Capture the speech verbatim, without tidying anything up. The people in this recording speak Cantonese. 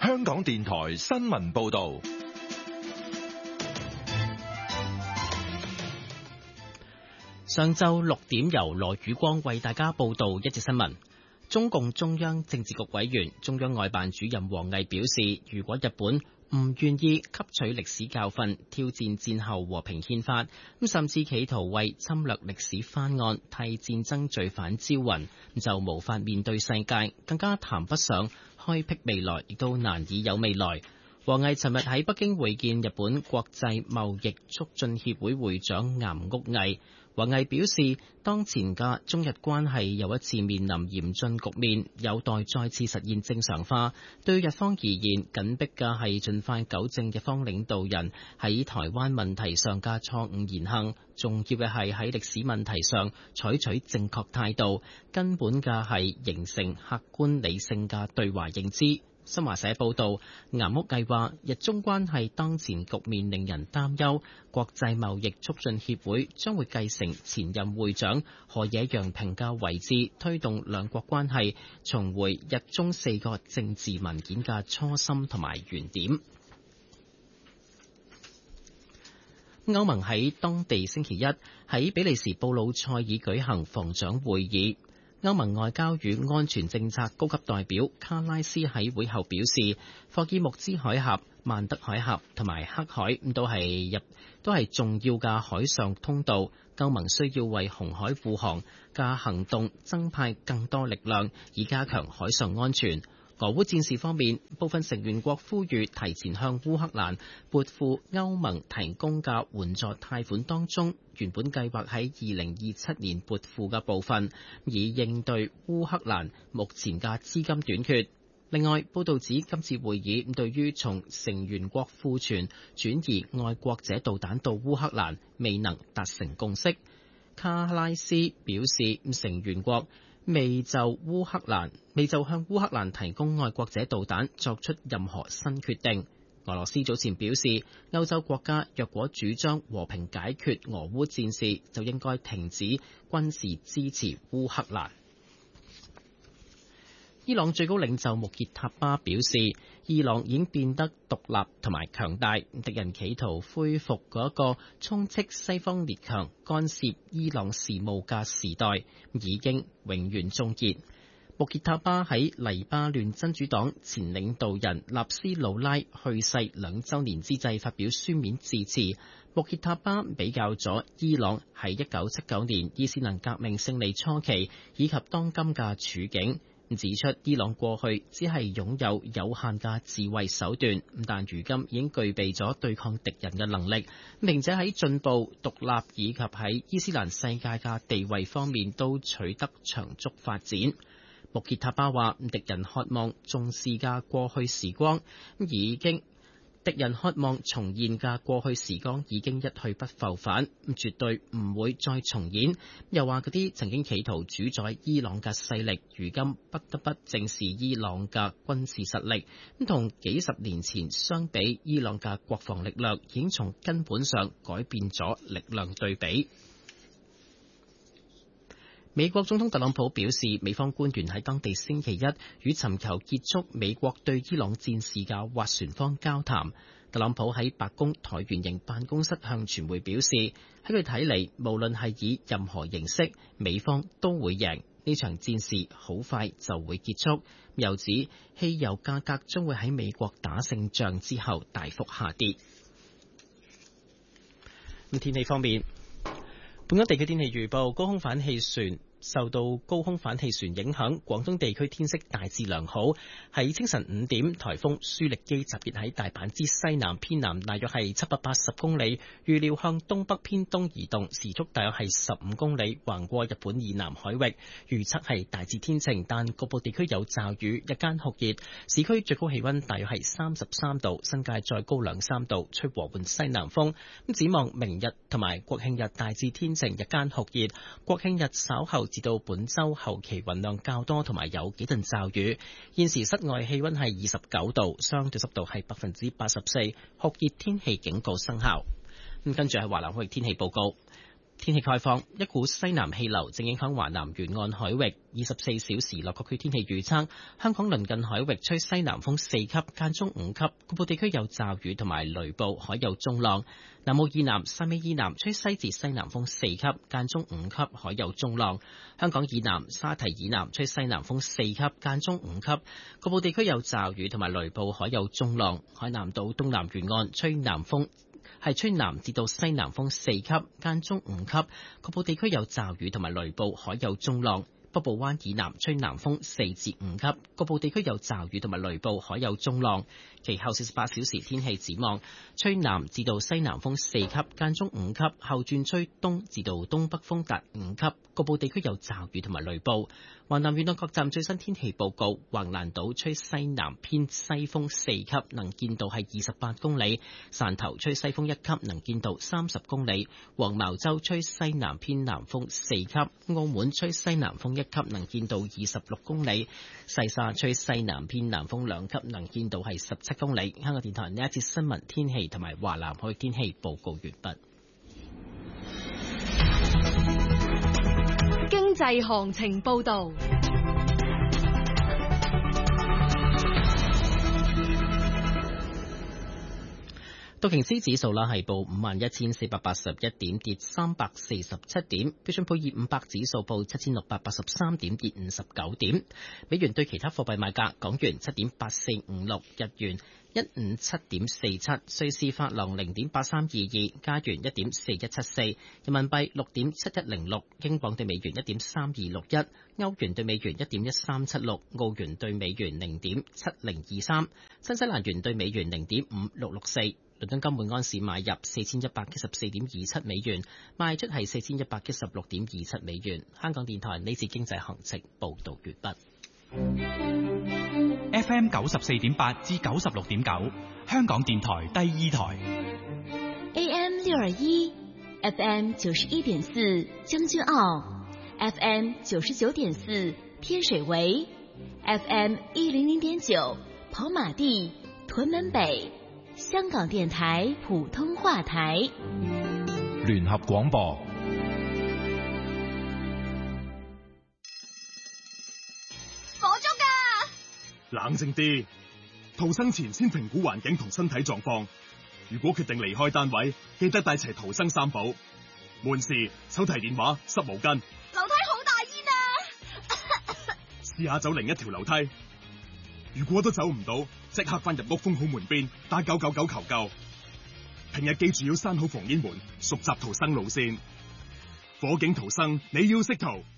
香港電台新聞報道。 上晝六點，由羅宇光為大家報道一節新聞。中共中央政治局委員、中央外辦主任王毅表示，如果日本唔願意吸取歷史教訓，挑戰戰後和平憲法，咁甚至企圖為侵略歷史翻案、替戰爭罪犯招魂，就無法面對世界，更加談不上開闢未來，亦都難以有未來。王毅尋日喺北京會見日本國際貿易促進協會會長岩屋毅。王毅表示，當前嘅中日關係又一次面臨嚴峻局面，有待再次實現正常化。對日方而言，緊迫嘅係盡快糾正日方領導人喺台灣問題上嘅錯誤言行，重要嘅係喺歷史問題上採取正確態度，根本嘅係形成客觀理性嘅對華認知。新華社報道，岩屋毅話：日中關係當前局面令人擔憂，國際貿易促進協會將會繼承前任會長河野洋平嘅遺志，推動兩國關係重回日中四個政治文件嘅初心同埋原點。歐盟喺當地星期一喺比利時布魯塞爾舉行防長會議。歐盟外交與安全政策高級代表卡拉斯喺會後表示，霍爾木茲海峽、曼德海峽同埋黑海都係入都係重要嘅海上通道，歐盟需要為紅海護航嘅行動增派更多力量，以加強海上安全。俄烏戰事方面，部分成員國呼籲提前向烏克蘭撥付歐盟提供嘅援助貸款當中，原本計劃喺二零二七年撥付嘅部分，以應對烏克蘭目前嘅資金短缺。另外，報道指今次會議對於從成員國庫存轉移愛國者導彈到烏克蘭未能達成共識。卡拉斯表示，成員國未就烏克蘭未就向烏克蘭提供愛國者導彈作出任何新決定。俄羅斯早前表示，歐洲國家若果主張和平解決俄烏戰事，就應該停止軍事支持烏克蘭。伊朗最高領袖穆傑塔巴表示，伊朗已經變得獨立同埋強大，敵人企圖恢復嗰個充斥西方列強干涉伊朗事務嘅時代，已經永遠終結。穆傑塔巴喺黎巴嫩真主黨前領導人納斯魯拉去世兩週年之際發表書面致辭。穆傑塔巴比較咗伊朗喺一九七九年伊斯蘭革命勝利初期以及當今嘅處境，指出伊朗過去只係擁有有限嘅自衛手段，但如今已經具備咗對抗敵人嘅能力，並且喺進步、獨立以及喺伊斯蘭世界嘅地位方面都取得長足發展。穆傑塔巴話：敵人渴望重視嘅過去時光已經，敵人渴望重現嘅過去時光已經一去不復返，絕對唔會再重演。又話嗰啲曾經企圖主宰伊朗嘅勢力，如今不得不正視伊朗嘅軍事實力。咁同幾十年前相比，伊朗嘅國防力量已經從根本上改變咗力量對比。美國總統特朗普表示，美方官員喺當地星期一與尋求結束美國對伊朗戰事嘅斡旋方交談。特朗普喺白宮橢圓形辦公室向傳媒表示，喺佢睇嚟，無論係以任何形式，美方都會贏。呢場戰事好快就會結束。又指汽油價格將會喺美國打勝仗之後大幅下跌。咁天氣方面，本港地區天氣預報，高空反氣旋受到高空反氣旋影響，廣東地區天色大致良好。喺清晨五點，颱風舒力基集結喺大阪之西南偏南，大約係七百八十公里，預料向東北偏東移動，時速大約係十五公里，橫過日本以南海域。預測係大致天晴，但局部地區有驟雨，日間酷熱，市區最高氣溫大約係三十三度，新界再高兩三度，吹和緩西南風。咁展望明日同埋國慶日大致天晴，日間酷熱，國慶日稍後至到本周後期雲量較多，同埋有幾陣驟雨。現時室外氣溫係二十九度，相對濕度係百分之八十四，酷熱天氣警告生效。咁跟住係華南區域天氣報告。 天氣概況，一股西南氣流正影響華南沿岸海域。二十四小時內各區天氣預測：香港鄰近海域吹西南風四級，間中五級，局部地區有驟雨同埋雷暴，海有中浪。南澳以南、汕尾以南吹西至西南風四級，間中五級，海有中浪。香港以南、沙堤以南吹西南風四級，間中五級，局部地區有驟雨同埋雷暴，海有中浪。海南島東南沿岸吹南風。係吹南至到西南風四級，間中五級，局部地區有驟雨同埋雷暴，海有中浪。北部灣以南吹南風四至五級，局部地區有驟雨同埋雷暴，海有中浪。其後四十八小時天氣展望，吹南至到西南風四級，間中五級，後轉吹東至到東北風達五級，局部地區有驟雨同埋雷暴。華南沿岸各站最新天氣報告：橫瀾島吹西南偏西風四級，能見度係二十八公里；汕頭吹西風一級，能見度三十公里；黃茅洲吹西南偏南風四級；澳門吹西南風一級，能見度二十六公里；西沙吹西南偏南風兩級，能見度係十七公里。香港電台呢一節新聞天氣同埋華南海天氣報告完畢。 經濟行情報道。 道瓊斯指數啦係報五萬一千四百八十一點，跌三百四十七點。標準普爾五百指數報七千六百八十三點，跌五十九點。美元對其他貨幣賣價：港元七點八四五六，日元一五七點四七，瑞士法郎零點八三二二，加元一點四一七四，人民幣六點七一零六，英鎊對美元一點三二六一，歐元對美元一點一三七六，澳元對美元零點七零二三，新西蘭元對美元零點五六六四。倫敦金每安士買入四千一百一十四點二七美元，賣出係四千一百一十六點二七美元。香港電台呢次經濟行情報道完畢。 F M 九十四點八至九十六點九，香港電台第二台。 A M 六二一 ，F M 九十一點四將軍澳 ，F M 九十九點四天水圍 ，F M 一零零點九跑馬地屯門北。香港電台普通話台， 聯合廣播。 火燭㗎！ 冷靜啲，逃生前先評估環境同身體狀況。如果決定離開單位，記得帶齊逃生三寶：門匙、手提電話、濕毛巾。 樓梯好大煙啊！ 試下走另一條樓梯。如果都走唔到，即刻翻入屋封好門邊，打九九九求救。平日記住要閂好防煙門，熟習逃生路線。火警逃生，你要識逃。